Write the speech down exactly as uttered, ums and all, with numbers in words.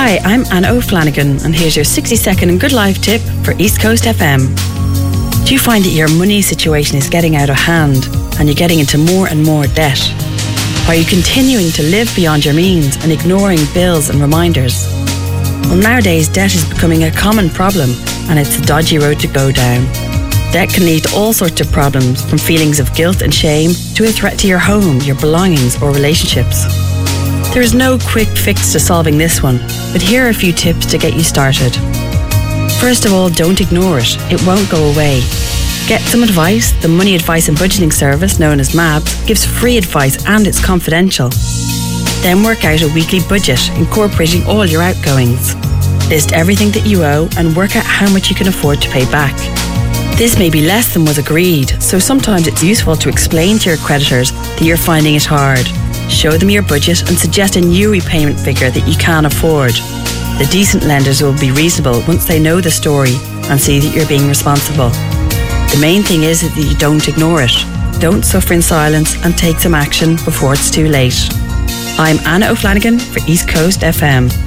Hi, I'm Anna O'Flanagan, and here's your sixty second and good life tip for East Coast F M. Do you find that your money situation is getting out of hand and you're getting into more and more debt? Are you continuing to live beyond your means and ignoring bills and reminders? Well, nowadays debt is becoming a common problem, and it's a dodgy road to go down. Debt can lead to all sorts of problems, from feelings of guilt and shame to a threat to your home, your belongings or relationships. There is no quick fix to solving this one, but here are a few tips to get you started. First of all, don't ignore it. It won't go away. Get some advice. The Money Advice and Budgeting Service, known as M A B S, gives free advice and it's confidential. Then work out a weekly budget, incorporating all your outgoings. List everything that you owe and work out how much you can afford to pay back. This may be less than was agreed, so sometimes it's useful to explain to your creditors that you're finding it hard. Show them your budget and suggest a new repayment figure that you can afford. The decent lenders will be reasonable once they know the story and see that you're being responsible. The main thing is that you don't ignore it. Don't suffer in silence and take some action before it's too late. I'm Anna O'Flanagan for East Coast F M.